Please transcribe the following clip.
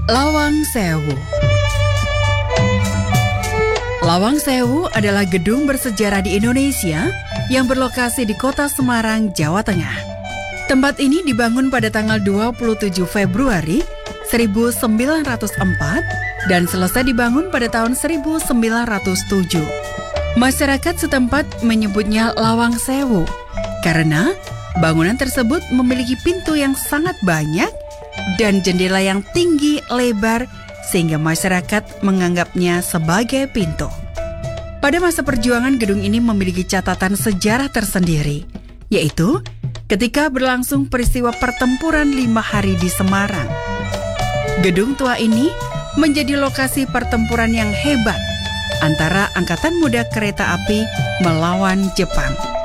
Lawang Sewu. Lawang Sewu adalah gedung bersejarah di Indonesia yang berlokasi di Kota Semarang, Jawa Tengah. Tempat ini dibangun pada tanggal 27 Februari 1904 dan selesai dibangun pada tahun 1907. Masyarakat setempat menyebutnya Lawang Sewu karena bangunan tersebut memiliki pintu yang sangat banyak dan jendela yang tinggi lebar sehingga masyarakat menganggapnya sebagai pintu. Pada masa perjuangan, gedung ini memiliki catatan sejarah tersendiri, yaitu ketika berlangsung peristiwa pertempuran 5 hari di Semarang. Gedung tua ini menjadi lokasi pertempuran yang hebat antara Angkatan Muda Kereta Api melawan Jepang.